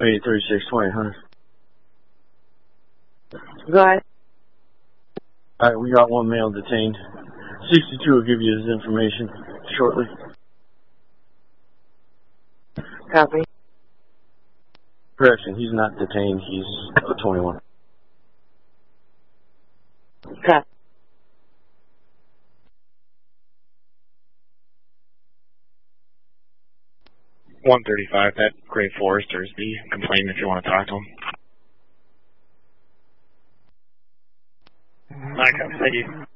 3620, huh? Go ahead. Alright, we got one male detained. 62 will give you his information shortly. Copy. Correction, he's not detained, he's 21. Copy. $135, that Gray Forester is the complainant if you want to talk to him. I copy, thank you.